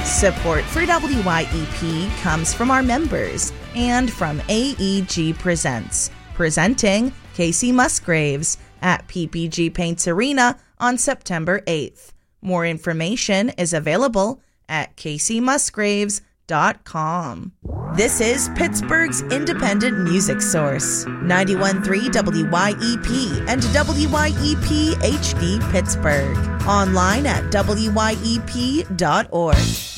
Support for WYEP comes from our members and from AEG Presents, presenting Casey Musgraves at PPG Paints Arena on September 8th. More information is available at caseymusgraves.com. This is Pittsburgh's independent music source, 91.3 WYEP and WYEP HD Pittsburgh. Online at WYEP.org.